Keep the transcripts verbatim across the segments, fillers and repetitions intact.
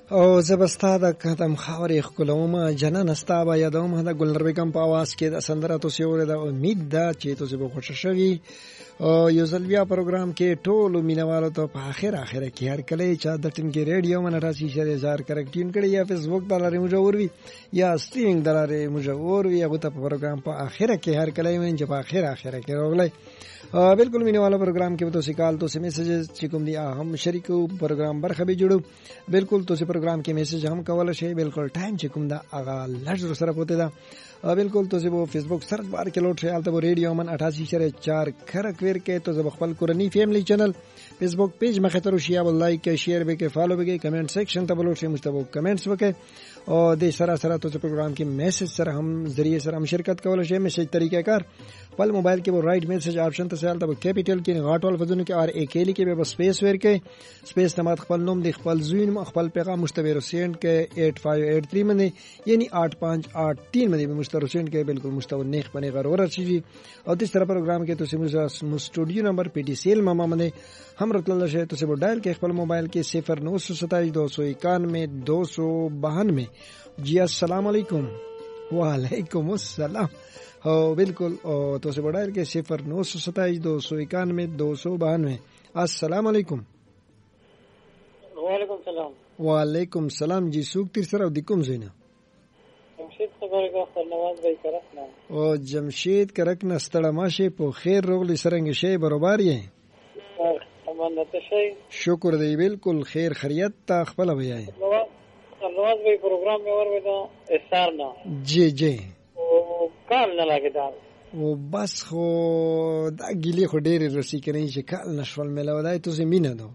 او زبستا د قدم خاورې ښکلومه جنان ستا به یادومه د ګلنر بیګم په اواز کې د سندره تاسې اورېده. امید ده چې تاسې به خوښه شوي. یو ځل بیا پروګرام کې ټولو مینوالو ته په اخر اخره کې هر کله چې د ټیم کې ریډیو من اٹھاسی اشاریه چار کرک ټین کړي یا فیسبوک د لارې موږ وروي یا سټرینګ د لارې موږ وروي هغه ته په پروګرام په اخره کې هر کله وین چې په اخر اخره کې راغلی. بالکل مینوالو پروګرام کې تاسو کال تاسو میسج چې کوم دی هم شریکو پروګرام برخه به جوړو. بالکل تاسو پروګرام کې میسج هم کولای شئ. بالکل ټایم چې کوم دا هغه لږ سره پوتې ده. بالکل تاسو په فیسبوک سرچ بار کې لوټ شئ البته ریډیو من اٹھاسی اشاریه چار کرک ویر کې تاسو خپل کورنی فیملی چینل فیسبوک پیج مخه تر شي او لایک شیر به کې فالو به کې کمنټ سیکشن ته بلوټ شئ مستبو کمنټس وکړئ او د سره سره تاسو پروګرام کې میسج سره هم ذریعہ سره هم شرکت کولای شئ. میسج طریقہ کار خپل موبایل کې و رائټ میسج آپشن ته سوال ته کیپیټل کې غاټ ول فزونه کې ار اکیلی کې به سپیس ور کې سپیس تمات خپل نوم د خپل زوین خپل پیغام مشتبه سینډ کې آٹھ پانچ آٹھ تین باندې یعنی آٹھ پانچ آٹھ تین باندې مشتبه سینډ کې بالکل مستو نیخ باندې غرور راشي. او د سره پروګرام کې تاسو موږ سټوډیو نمبر پی ډی سی ال ماما باندې هم راتلل شئ. تاسو ډایل کې خپل موبایل کې صفر نو سو ستائیس دو سو اکانوے دو سو بانوے. جی السلام علیکم. وعلیکم السلام. او بالکل او تاسو ډایل کې صفر نو سو ستائیس دو سو اکانوے دو سو بانوے. السلام علیکم. وعلیکم السلام. وعلیکم السلام. جی سوق تیر سره د کوم زینا جمشید خبره کا خلنواز بھائی کرک نه او جمشید کرک نه ستړه ماشه په خیر روغلی سرنګ شی برابر یې امانت شي. شکر دی بالکل خیر خیریت تا خپل ویای خلنواز بھائی پروگرام میں اور ودا اسار نه جی جی او کال نه لګیدا او بس خو دا ګلی خو ډېر رسی کني چې کال نشول ملو دای ته زمينه دو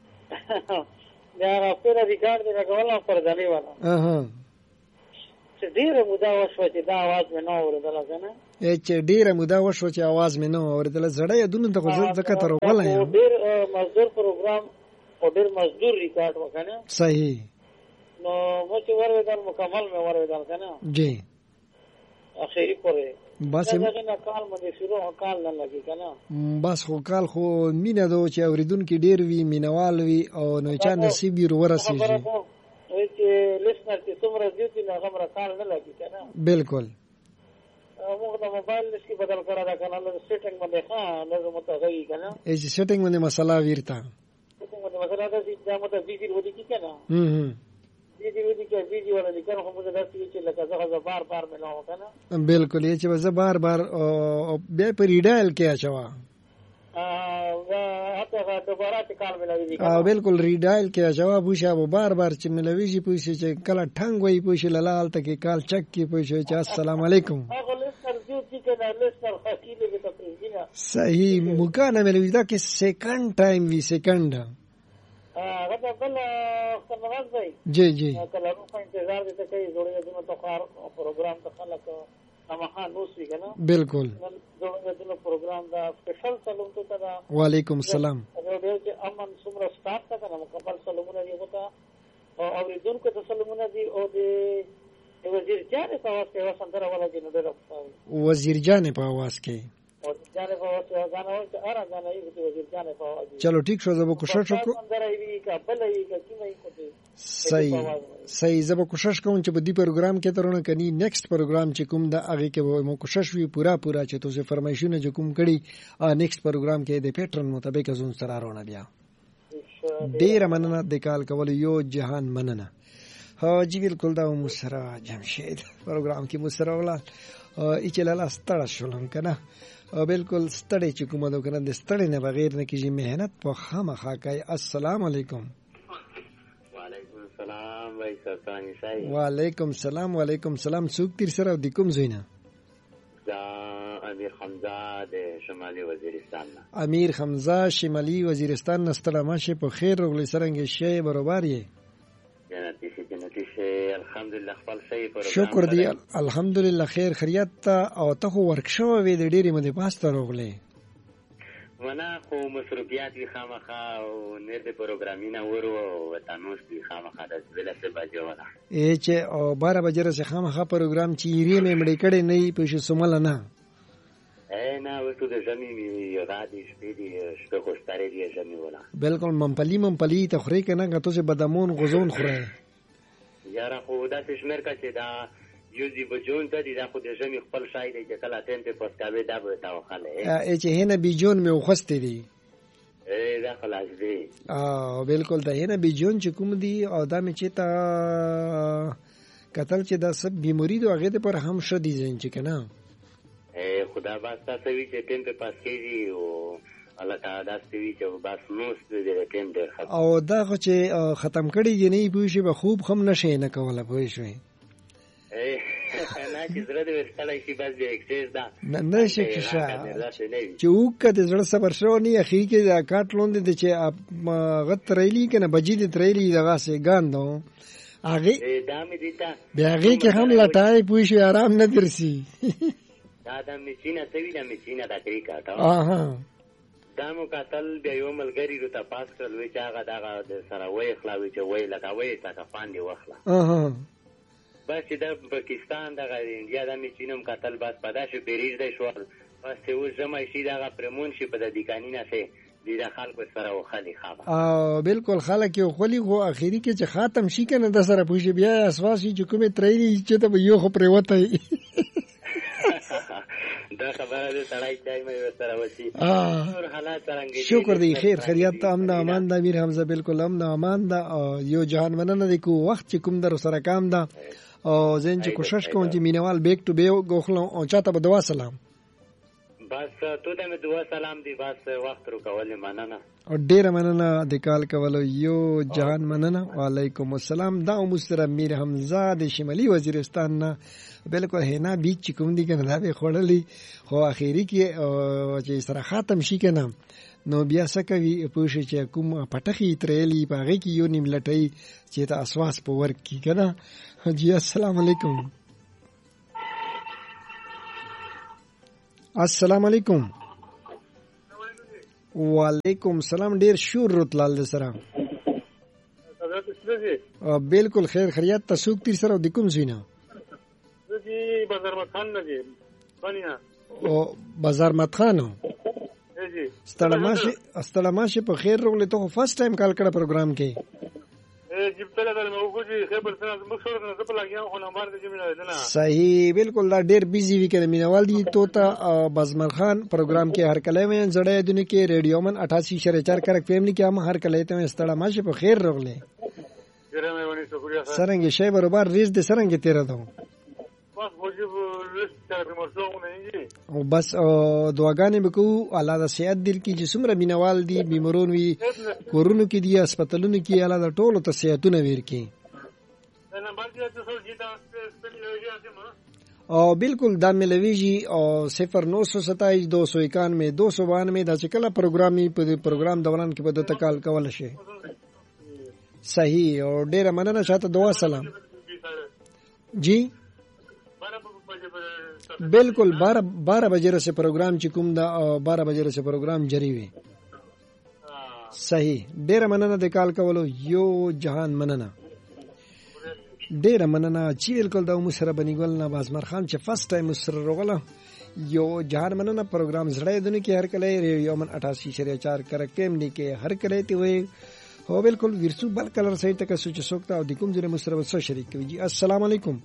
دا را پر ریکارډ دی راغلا پر ځاني والا اها چې ډیره مودا وشو چې دا आवाज مې نه اوریدل کنه چې ډیره مودا وشو چې आवाज مې نه اوریدل زړه یې دونه ته ځکه تر ولا یم ډیر مزدور پروګرام او ډیر مزدور ریکارډ وکنه صحیح نو مو چې ورودل مکمل مې ورودل کنه جی اخیری پره بس دا نه کال مې شروع کال نه لګی کنه بس خو کال خو مینه دو چې اوریدونکو ډیر وی مینوال وی او نو چا نصیب یې ورسیږي چې لیسنر چې څومره دیوتی نه غمره کال نه لګی کنه بالکل موږ د موبایل لسکی بدل کړه دا کنه له سیټینګ باندې ها لازم متغی کنه ای چې سیټینګ باندې مسله ویرتا سیټینګ باندې مسله دا چې دا مته بیزی ودی کی کنه هم هم بیزی ودی کې بیزی ولا لیکن خو موږ داسې چې لکه زه بار بار مې نه وکنه بالکل یې چې زه بار بار بیا په ریډایل کې اچوا او بالکل ریډایل کې جواب وشا و بار بار چې ملوي شي پوښي چې کله ټنګ وای پوښي لال ته کې کال چک کې پوښي چې السلام علیکم صحیح مکانه ملوي دا کې سیکنډ ټایم وی سیکنډ هغه بل خبرات وای جی جی کله نو په انتظار دي ته کوي جوړه دې نو تو خار پروګرام ته خلک امها نو سوي کنه بالکل جوړه دې پروګرام دا سپیشل سلام ته دا وعلیکم السلام دې چې امن سمره سٹارټ تا کنه مکمل سلامونه دی وتا او اوریدونکو ته سلامونه دی او دې وزیر جان په आवाज کې وسندره ولا کې نو ډېر وزیر جان په आवाज کې چلو ٹھیک شو زبو کوشش وکړو صحیح صحیح زبو کوشش کوم چې په دې پروګرام کې ترونه کني نیکسٹ پروګرام چې کوم دا هغه کې مو کوشش وی پورا پورا چې تاسو فرمایشونه چې کوم کړي نیکسٹ پروګرام کې د پیټرن مطابق زون سره رونه بیا ډیر مننه د کال کول یو جهان مننه ها جی بالکل دا مو سره جمشید پروګرام کې مو سره ولا اچلاله ستړ شولم کنه بالکل ستړی چې کومه دا کنه د ستړی نه بغیر نه کیږي مهنت په خامخا کوي. السلام علیکم. وعلیکم السلام وای سلطان شای. وعلیکم السلام وعلیکم السلام. څوک تیر سره د کوم زینه؟ دا امیر حمزه د شمالي وزیرستان. امیر حمزه شمالي وزیرستان نستړه ماشه په خیر وګړي سرنګ شی برابر یې. جنتی شي جنتی شي الحمدلله خپل شی پر شکر دی الحمدلله خیر خیریت او ته ورکشو وې د ډېری مده پاسته روغلې ونا خو مصروفیات وی خامخا او نه د پروګرامینه ورو وطنوس دی خامخا د بل څه بجو ولا ای چې او بارہ بجې سره خامخا پروګرام چې ری مې مړې کړي نه پېښ سمل نه اے نه وته د ژمي یو رادي شپې دی شپه خوشتاري دی ژمي ولا بالکل منپلی منپلی ته خوري کنه غته چې بدمون غزون خوره یاره خو داسې شمېر که چې دا یوزي بجون ته دي دا خو د ژمي خپل شی دی چې کله ټیم پې پسکوې دا به ورته وخلی چې هینه بیجون مې وخوستې دي دا خلاص دی بالکل دا هینه بیجون چې کوم دي او دا مې چې ته کتل چې دا سب بیموري دي هغې دپاره هم ښه دي ځین چې که نه خدا بس تاسو وي چې ټیم پې پاس کېږي او هلکه داسې وي چې بس نوس د ټیم ډېر ختم او دا خو چې ختم کړي دي نه پوه شوې به خوب هم نه شئ نه کولی پوه شوې نه چې زړه دې ورستړی شي بس بیا اکسیز ده نه شي چې اوږه د زړه صبر شو نه اخري کې دا کاټ لوندې دی چې هغه ترایلي که نه بجې دې ترایلي دغسې ګاندو هغې بیا هغې کې هم لټای پوه شوې ارام نه درسي دا د میچینه څه وي دا میچینه دا کرکټ دا مو کتل بیا یو ملګري راته پاس کړل وایي چې هغه دغه سره ویخله وایي چې وایي لکه وایي څکفان دې وخله بس چې دا پاکستان دغه انډیا دا میچینه هم کتل بس په داسې پرېږدی شول بس چې اوس ژمی شي دغه پرمون شي په د دیکاني نه سې دې د خلکو سره وخلي خبر بالکل خلک یې وخلي خو اخري کې چې ختم شي که نه د سره پوه شي بیا اسواس شي چې کومې ترایلي چې ته به یو خو پرېوتی دا خبره دې سړی چای مې ورسره وشي نور حالات څرنګه شکر دی خیر خیریت ته امن امان ده امیر حمزه بالکل امن امان ده یو جهان مننه دی کو وخت چې کوم در سره کام ده او زین چې کوشش کوم چې مینوال بیک ټو بیک غوخلم او چاته به دعا سلام بس تو ته مې دعا سلام دی بس وخت رو کولې مننه او ډیره مننه د کال کولو یو جهان مننه وعلیکم السلام دا مستر امیر حمزه د شمالي وزیرستان نه بالکل هینا بیچ چې کوم دي که نه دا به خوړلی خو اخري کې چې سره ختم شي که نه نو بیا څه کوي پوه شي چې کوم پټخې ترایلي په هغې کې یو نیم لټوي چې ته اسواس په ورک کړي که نه جی السلام علیکم السلام علیکم وعلیکم السلام ډیر شور رتلال دی سره بالکل خیر خیریت ته څوک تیر سره او د کوم ځای نه جی بازار مت خان نه جی بنیا او بازار مت خان جی ستړماشه ستړماشه په خیر روغله ته فرست ټایم کال کړه پروګرام کې جی په لاره مې وګورې خبر سره موږ سره نه زپ لاګیاو خو نمبر دې مینه نه صحیح بالکل دا ډیر بیزی وی کړه مینوال دی تو ته بازمر خان پروګرام کې هر کله مې زړې دنه کې ریډیو من اٹھاسی اشاریه چار کرک فیملی کې هم هر کله ته ستړماشه په خیر روغله ډیر مې ونی شکریہ سر سرنګ شی برابر ریز دې سرنګ تیر ده بس موجب لست سره مرزونه نه او بس دعاګانې وکړو الله د صحت دل کې چې څومره مینوال دي بیمارون وي کورونو کې دي هسپتالونو کې الله د ټولو ته صحتونه ورکړي او بالکل دا ملویږي او صفر نو سو ستائیس دو سو اکانوے دو سو بانوے دا چې کله پروګرامي په پروګرام دوران کې به د تکال کول شي صحیح او ډیره مننه شاته دعا سلام جی بالکل بارہ بارہ بجے سے پروگرام چې کوم دا بارہ بجے سے پروگرام جری وي صحیح ډیره مننه د کال کولو یو جهان مننه ډیره مننه چې بالکل دا مسره بنیګل نه بازمر خان چې فرست ټایم مسره روغله یو جهان مننه پروگرام زړه دنه کې هر کله یومن اٹھاسی اشاریہ چار کرکم دی کې هر کله تی وي هو بالکل ورسو بل کلر صحیح تک سوچ سوکتا او د کوم ځای مسره وسو شریک کوي جی السلام علیکم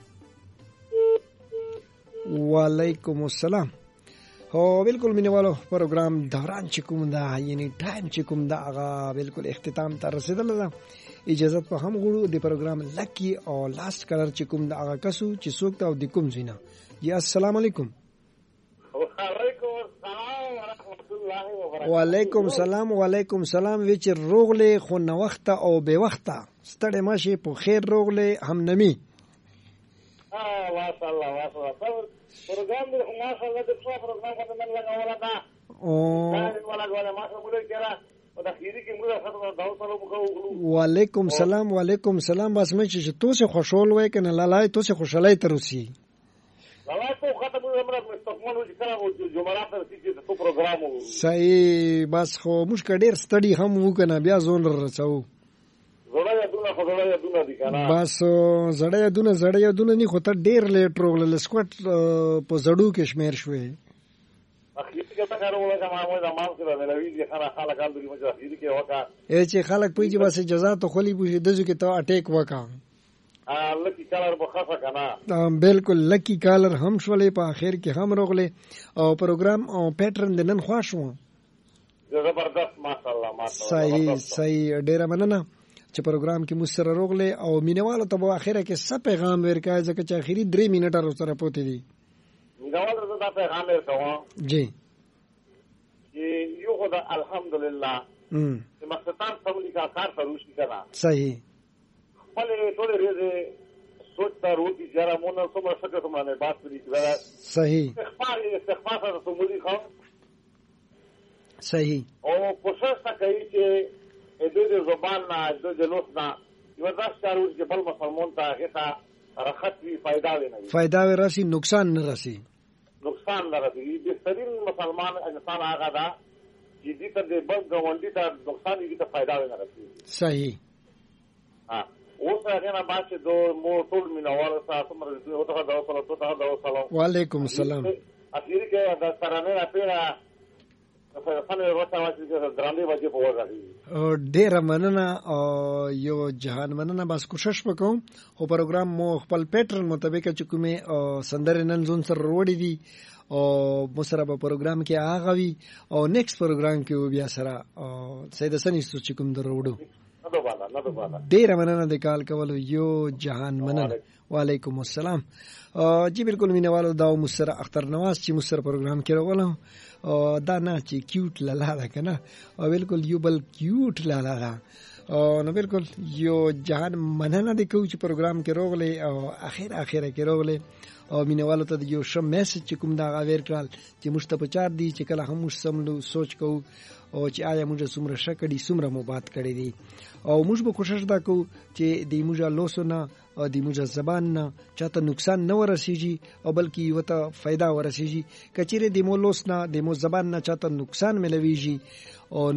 وعلیکم السلام هو بالکل مینوالو پروگرام دوران چې کوم دا یعنی ټایم چې کوم دا هغه بالکل اختتام ته رسیدل ده اجازه په هم غوړو د پروگرام لکی او لاست کلر چې کوم دا هغه کسو چې سوکتا او د کوم زینا جی السلام علیکم وعلیکم السلام ورحمت الله وبرکاته وعلیکم السلام وعلیکم السلام وچ روغله خو نو وخت او به وخت ستړی ماشي په خیر روغله هم نمی اه واسه الله واسه پروګرام دې ماشاءالله د څو پروګرام باندې من لګاولا دا او دا ولا غواړم ما څه بوله کړه او د خیری کې موږ سره دا سره وکړو وعلیکم السلام وعلیکم السلام بس مې چې تو څه خوشحال وای کنه لالای تو څه خوشالای تروسی لالای ته خاطر موږ امر مستقبل چې کله وو جمعرات چې تو پروګرام صحیح بس خو موږ کډیر ستړي هم وکنه بیا زون رچاو زړه دونه خدای دونه دي کنه بس زړه دونه زړه دونه نه خو ته ډیر لیټ روغله سکوټ په زړو کې شمیر شوې اخیری کې تا کارو ولا ما مو د مال سره د لوي خلا خلا کال دوی مجه اخیری کې وکا اې چې خلک پوي چې بس جزا ته خولي بوشي دزو کې ته اٹیک وکا لکی کالر بخصه کنه بالکل لکی کالر هم شولې په اخر کې هم راغله او پروګرام او پیټرن د نن خوښ وو زبردست ماشاءالله ماشاءالله صحیح صحیح ډیره مننه چې پروګرام کې مو سره راغله او مینوالو ته په اخره کې څه پیغام ورکای ځکه چې اخیری درې منټه سره پوتې دي مینوالو ته دا پیغام ورکوم جی چې یو خدای الحمدلله ام چې مقصدان سملی کا کار شروع شي کنه صحیح خپل ټول ریزه سوچ تا روټي جره مونږ څومره څه کومه نه بات کړی صحیح استغفار استغفار سره سمولي خو صحیح او کوشش تا کوي چې د دې زبان نه د جلوس نه یو ځای کارو چې بل مسلمان ته هغه راحت وی فائدہ ونه فائدہ ورسي نقصان نه راسي نقصان نه راسي بهترین مسلمان انسان هغه دا چې دې ته د بل ګاونډي ته نقصان دې ته فائدہ ونه راسي صحیح ها اوس هغه نه باندې دو مو ټول مینوال تاسو مرزه او ته دا وصلو ته دا وصلو وعلیکم السلام اخیری کې دا ترانه را پیرا ډیره مننه او یو جهان مننه بس کوشش وکوم خو پروګرام مو خپل پیټرن مطابق چې کومه سندره نن زون سره وروړي دي او مو سره په پروګرام کې هغه وي او نیکست پروګرام کې بیا سره سید حسن چې کوم دروړو ډیره مننه د کال کولو یو جهان مننه وعلیکم السلام جی بالکل مینوالو دا مصر اختر نواز چې مصر پروګرام کې راغلم او دا نه چې کیوټ لالا ده کنه او بالکل یو بل کیوټ لالا ده او نو بالکل یو جهان مننه د کو چې پروګرام کې راغله او اخر اخر کې راغله او مینوالو ته یو شم میسج کوم دا غویر کړل چې مشتپچار دي چې کله هم سملو سوچ کو او چې آیا موږ څومره شکړی څومره مو بات کړی دي او موږ به کوشش دا کوو چې د موږ لوسونه او د موږ زبان نه چاته نقصان نه ورسیږي او بلکې وته फायदा ورسیږي کچېره د مو لوس نه د مو زبان نه چاته نقصان ملويږي او